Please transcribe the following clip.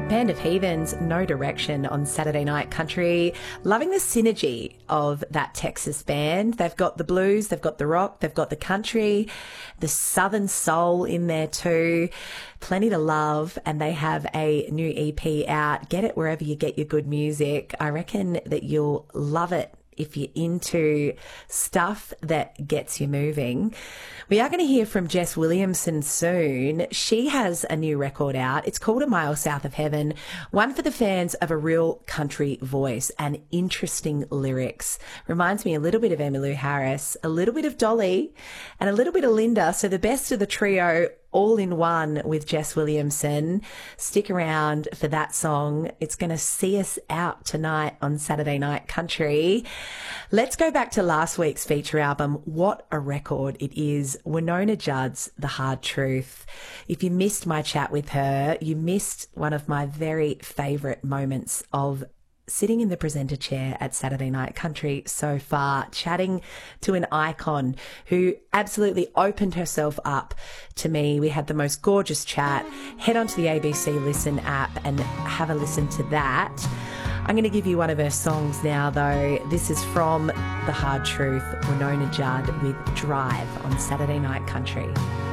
Band of Heathens, No Direction on Saturday Night Country. Loving the synergy of that Texas band. They've got the blues, they've got the rock, they've got the country, the southern soul in there too. Plenty to love, and they have a new EP out. Get it wherever you get your good music. I reckon that you'll love it if you're into stuff that gets you moving. We are going to hear from Jess Williamson soon. She has a new record out. It's called A Mile South of Heaven, one for the fans of a real country voice and interesting lyrics. Reminds me a little bit of Emmylou Harris, a little bit of Dolly, and a little bit of Linda. So the best of the trio all in one with Jess Williamson. Stick around for that song. It's going to see us out tonight on Saturday Night Country. Let's go back to last week's feature album. What a record it is. Wynonna Judd's The Hard Truth. If you missed my chat with her, you missed one of my very favourite moments of sitting in the presenter chair at Saturday Night Country so far, chatting to an icon who absolutely opened herself up to me. We had the most gorgeous chat. Head onto the ABC Listen app and have a listen to that. I'm going to give you one of her songs now, though. This is from The Hard Truth, Wynonna Judd with Drive on Saturday Night Country.